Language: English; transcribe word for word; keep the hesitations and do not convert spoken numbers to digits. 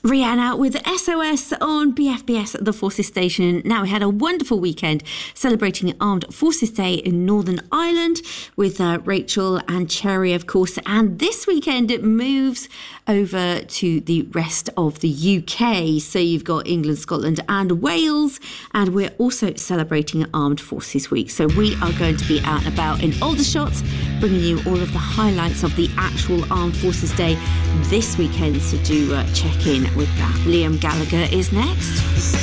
Rihanna with S O S on B F B S, the Forces Station. Now, we had a wonderful weekend celebrating Armed Forces Day in Northern Ireland with uh, Rachel and Cherry, of course. And this weekend it moves over to the rest of the U K. So you've got England, Scotland and Wales. And we're also celebrating Armed Forces Week. So we are going to be out and about in Aldershot, bringing you all of the highlights of the actual Armed Forces Day this weekend. So do uh, check in with that. Liam Gallagher is next.